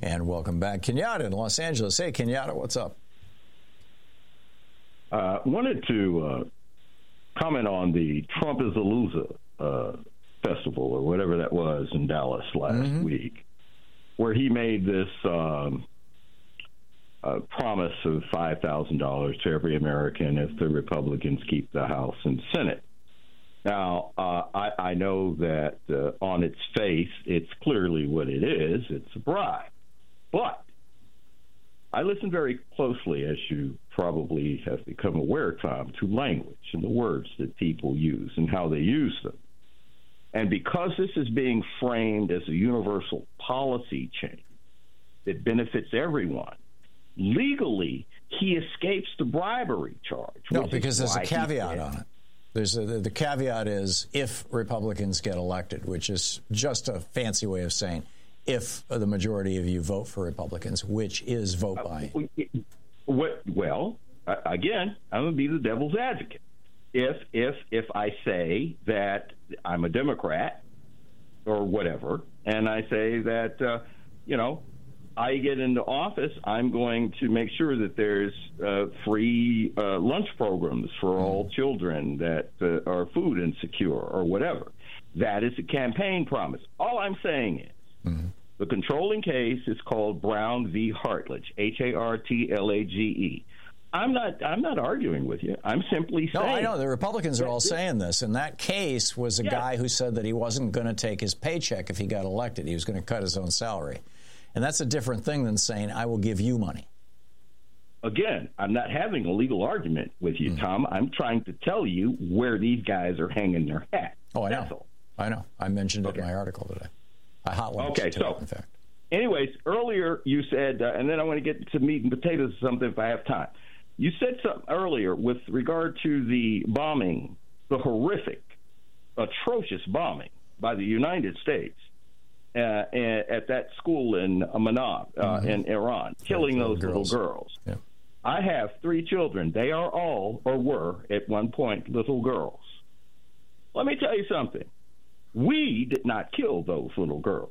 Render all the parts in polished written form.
And welcome back, Kenyatta in Los Angeles. Hey, Kenyatta, what's up? Wanted to comment on the Trump is a Loser festival or whatever that was in Dallas last week, where he made this promise of $5,000 to every American if the Republicans keep the House and Senate. Now, I know that on its face, it's clearly what it is. It's a bribe. But I listen very closely, as you probably have become aware, Tom, to language and the words that people use and how they use them. And because this is being framed as a universal policy change that benefits everyone, legally, he escapes the bribery charge. No, because there's a caveat on it. The caveat is if Republicans get elected, which is just a fancy way of saying if the majority of you vote for Republicans, which is vote buying. Well, again, I'm going to be the devil's advocate. If I say that I'm a Democrat or whatever, and I say that, I get into office, I'm going to make sure that there's free lunch programs for all children that are food insecure or whatever. That is a campaign promise. All I'm saying is the controlling case is called Brown v. Hartlage, Hartlage. I'm not arguing with you. I'm simply saying. No, I know. The Republicans are all saying this. And that case was a guy who said that he wasn't going to take his paycheck if he got elected. He was going to cut his own salary. And that's a different thing than saying, I will give you money. Again, I'm not having a legal argument with you, Tom. I'm trying to tell you where these guys are hanging their hat. Oh, I know. I know. I mentioned it in my article today. I hotlined it today, in fact. Anyways, earlier you said, and then I want to get to meat and potatoes or something if I have time. You said something earlier with regard to the bombing, the horrific, atrocious bombing by the United States at that school in Manab in Iran, killing those little girls. Yeah. I have 3 children. They are all, or were at one point, little girls. Let me tell you something. We did not kill those little girls.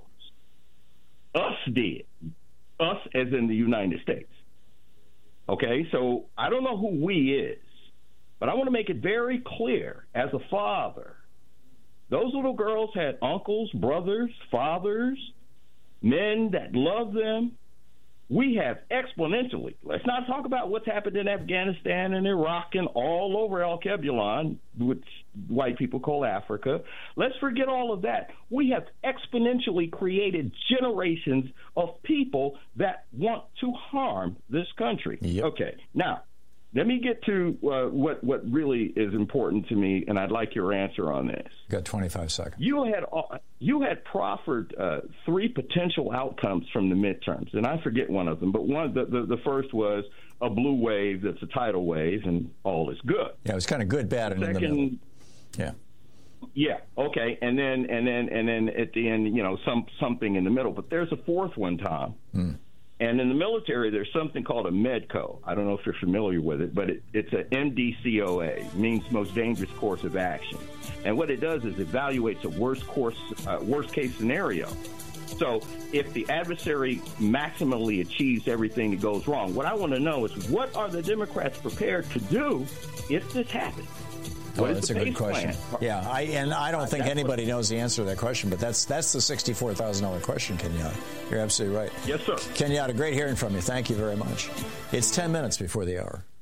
Us did. Us as in the United States. Okay, so I don't know who we is, but I want to make it very clear as a father, those little girls had uncles, brothers, fathers, men that loved them. We have exponentially. Let's not talk about what's happened in Afghanistan and Iraq and all over Al-Kebulon, which white people call Africa. Let's forget all of that. We have exponentially created generations of people that want to harm this country. Yep. Okay, now, let me get to what really is important to me, and I'd like your answer on this. Got 25 seconds. You had proffered 3 potential outcomes from the midterms, and I forget one of them, but the first was a blue wave that's a tidal wave, and all is good. Yeah, it was kind of good, bad, and in the middle. Yeah. Yeah. Okay. And then at the end, something in the middle. But there's a fourth one, Tom. And in the military, there's something called a MEDCO. I don't know if you're familiar with it, but it's a MDCOA, means most dangerous course of action. And what it does is evaluates a worst case scenario. So if the adversary maximally achieves everything that goes wrong, what I want to know is what are the Democrats prepared to do if this happens? Oh, that's a good question. Yeah, I don't think anybody knows the answer to that question, but that's the $64,000 question, Kenyatta. You're absolutely right. Yes, sir. Kenyatta, great hearing from you. Thank you very much. It's 10 minutes before the hour.